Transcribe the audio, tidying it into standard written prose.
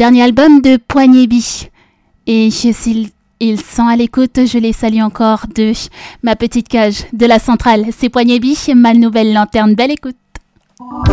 dernier album de Poignée B. Et s'ils sont à l'écoute, je les salue encore de ma petite cage de la centrale. C'est Poignée B, ma nouvelle lanterne. Belle écoute.